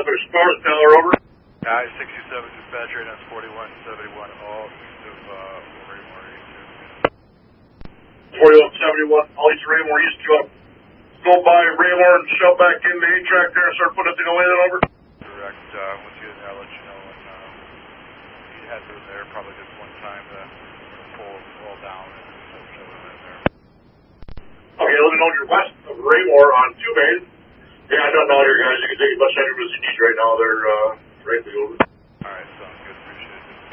Explorers, Taylor, over. I-67 dispatch right now, 4171, all east of Raymore East. 4171, all east of Raymore East, go by Raymore and shove back in the 8-track there and start putting it away then, over. Correct. Once again, I'll let you know when you head through there, probably just one time to pull all down and start shoving it in there. Okay, let me know you're west of Raymore on 2 main. Yeah, I don't know here, guys. You can take as much energy as you need right now. They're right over. All right.